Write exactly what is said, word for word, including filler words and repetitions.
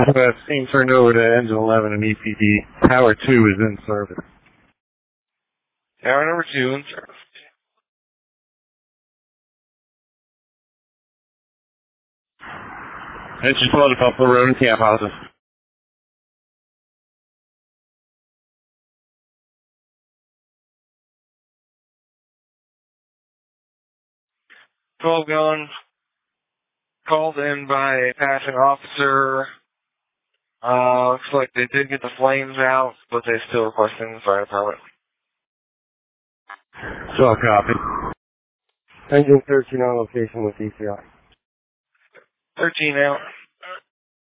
Northwest, team turned over to engine eleven and E P D. Tower two is in service. Tower number two in service. Engine flooded Buffalo Road and camp houses. twelve gun, called in by a passing officer. Uh, looks like they did get the flames out, but they still requesting the fire department. So copy. Engine thirteen on location with E C I. thirteen out.